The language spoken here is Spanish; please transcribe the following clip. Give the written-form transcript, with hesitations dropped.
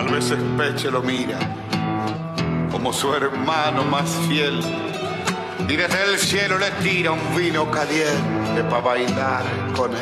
Tal vez Espeche lo mira como su hermano más fiel y desde el cielo le tira un vino caliente para bailar con él.